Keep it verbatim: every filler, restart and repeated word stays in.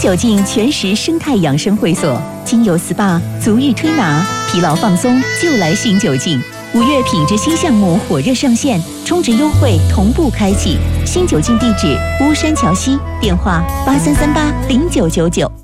酒净全食生态养生会所，精油 S P A、足浴推拿、疲劳放松就来新酒净。五月品质新项目火热上线，充值优惠同步开启。新酒净地址：巫山桥西，电话八三三八零九九九。